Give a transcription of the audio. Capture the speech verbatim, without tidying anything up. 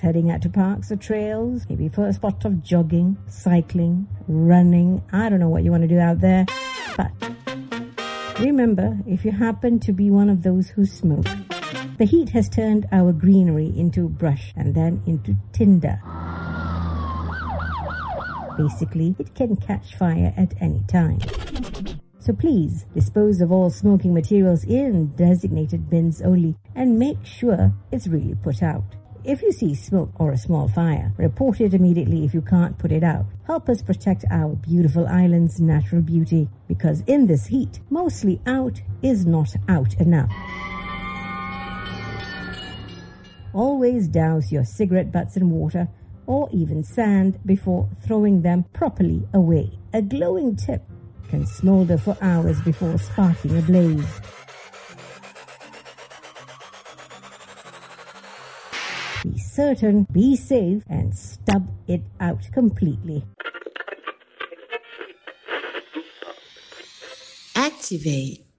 heading out to parks or trails, maybe for a spot of jogging, cycling, running. I don't know what you want to do out there. But remember, if you happen to be one of those who smoke, the heat has turned our greenery into brush and then into tinder. Basically, it can catch fire at any time. So please dispose of all smoking materials in designated bins only and make sure it's really put out. If you see smoke or a small fire, report it immediately if you can't put it out. Help us protect our beautiful island's natural beauty, because in this heat, mostly out is not out enough. Always douse your cigarette butts in water or even sand before throwing them properly away. A glowing tip can smolder for hours before sparking a blaze. Be certain, be safe, and stub it out completely. Activate